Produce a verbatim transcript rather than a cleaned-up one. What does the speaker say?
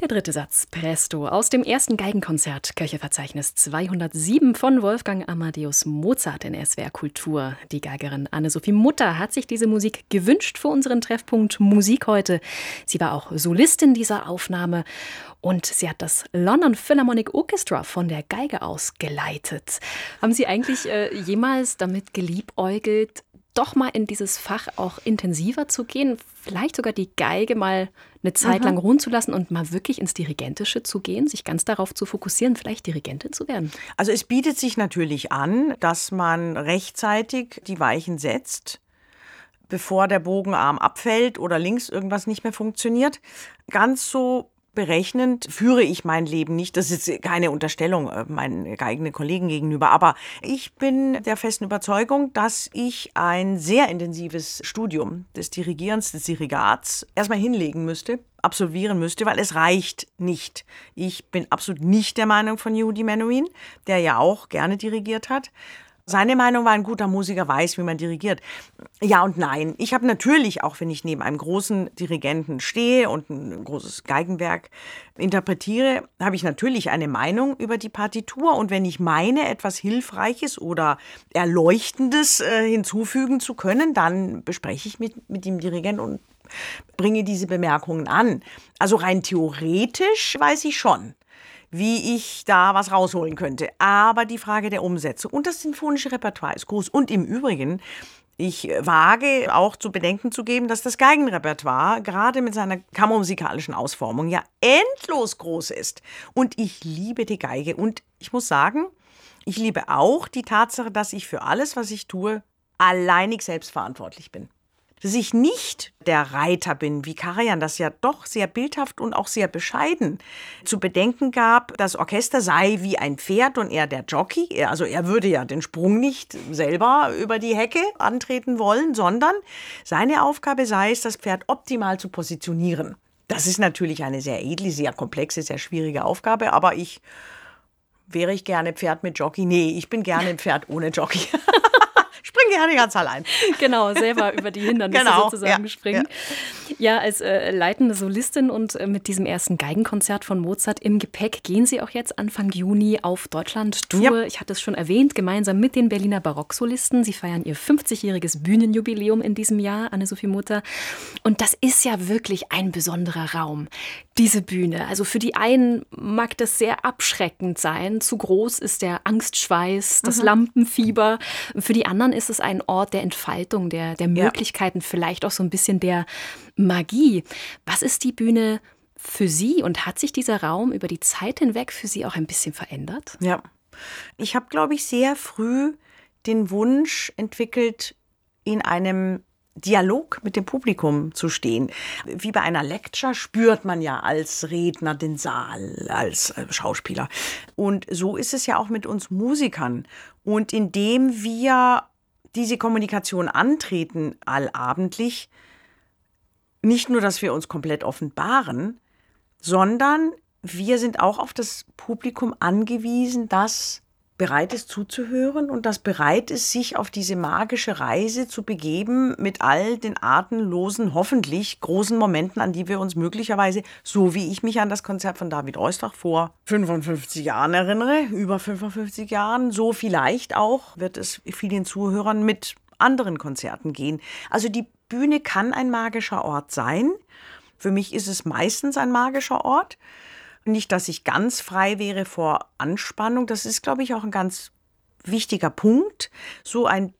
Der dritte Satz, Presto, aus dem ersten Geigenkonzert, Köchelverzeichnis zweihundertsieben von Wolfgang Amadeus Mozart in S W R Kultur. Die Geigerin Anne-Sophie Mutter hat sich diese Musik gewünscht für unseren Treffpunkt Musik heute. Sie war auch Solistin dieser Aufnahme und sie hat das London Philharmonic Orchestra von der Geige aus geleitet. Haben Sie eigentlich äh, jemals damit geliebäugelt, doch mal in dieses Fach auch intensiver zu gehen, vielleicht sogar die Geige mal eine Zeit mhm. lang ruhen zu lassen und mal wirklich ins Dirigentische zu gehen, sich ganz darauf zu fokussieren, vielleicht Dirigentin zu werden? Also es bietet sich natürlich an, dass man rechtzeitig die Weichen setzt, bevor der Bogenarm abfällt oder links irgendwas nicht mehr funktioniert. Ganz so berechnend führe ich mein Leben nicht. Das ist keine Unterstellung meinen eigenen Kollegen gegenüber. Aber ich bin der festen Überzeugung, dass ich ein sehr intensives Studium des Dirigierens, des Dirigats erstmal hinlegen müsste, absolvieren müsste, weil es reicht nicht. Ich bin absolut nicht der Meinung von Yehudi Menuhin, der ja auch gerne dirigiert hat. Seine Meinung war, ein guter Musiker weiß, wie man dirigiert. Ja und nein. Ich habe natürlich, auch wenn ich neben einem großen Dirigenten stehe und ein großes Geigenwerk interpretiere, habe ich natürlich eine Meinung über die Partitur. Und wenn ich meine, etwas Hilfreiches oder Erleuchtendes äh, hinzufügen zu können, dann bespreche ich mit, mit dem Dirigenten und bringe diese Bemerkungen an. Also rein theoretisch weiß ich schon, wie ich da was rausholen könnte. Aber die Frage der Umsetzung und das sinfonische Repertoire ist groß. Und im Übrigen, ich wage auch zu bedenken zu geben, dass das Geigenrepertoire gerade mit seiner kammermusikalischen Ausformung ja endlos groß ist. Und ich liebe die Geige. Und ich muss sagen, ich liebe auch die Tatsache, dass ich für alles, was ich tue, alleinig selbstverantwortlich bin. Dass ich nicht der Reiter bin, wie Karajan das ja doch sehr bildhaft und auch sehr bescheiden zu bedenken gab. Das Orchester sei wie ein Pferd und er der Jockey. Er, also er würde ja den Sprung nicht selber über die Hecke antreten wollen, sondern seine Aufgabe sei es, das Pferd optimal zu positionieren. Das ist natürlich eine sehr edle, sehr komplexe, sehr schwierige Aufgabe, aber ich, wäre ich gerne Pferd mit Jockey? Nee, ich bin gerne ein Pferd ohne Jockey. Spring gerne ganz allein. Genau, selber über die Hindernisse genau, sozusagen ja, springen. Ja, ja als äh, leitende Solistin und äh, mit diesem ersten Geigenkonzert von Mozart im Gepäck gehen Sie auch jetzt Anfang Juni auf Deutschland-Tour. Ja. Ich hatte es schon erwähnt, gemeinsam mit den Berliner Barocksolisten. Sie feiern ihr fünfzigjähriges Bühnenjubiläum in diesem Jahr, Anne-Sophie Mutter. Und das ist ja wirklich ein besonderer Raum, diese Bühne. Also für die einen mag das sehr abschreckend sein. Zu groß ist der Angstschweiß, das mhm. Lampenfieber. Für die anderen ist es ein Ort der Entfaltung, der, der Möglichkeiten, ja. vielleicht auch so ein bisschen der Magie. Was ist die Bühne für Sie und hat sich dieser Raum über die Zeit hinweg für Sie auch ein bisschen verändert? Ja, ich habe, glaube ich, sehr früh den Wunsch entwickelt, in einem Dialog mit dem Publikum zu stehen. Wie bei einer Lecture spürt man ja als Redner den Saal, als Schauspieler. Und so ist es ja auch mit uns Musikern. Und indem wir diese Kommunikation antreten, allabendlich, nicht nur, dass wir uns komplett offenbaren, sondern wir sind auch auf das Publikum angewiesen, das bereit ist zuzuhören und das bereit ist, sich auf diese magische Reise zu begeben mit all den atemlosen, hoffentlich großen Momenten, an die wir uns möglicherweise, so wie ich mich an das Konzert von David Oistrakh vor fünfundfünfzig Jahren erinnere, über fünfundfünfzig Jahren, so vielleicht auch wird es vielen Zuhörern mit anderen Konzerten gehen. Also die Bühne kann ein magischer Ort sein. Für mich ist es meistens ein magischer Ort. Nicht, dass ich ganz frei wäre vor Anspannung. Das ist, glaube ich, auch ein ganz wichtiger Punkt. So ein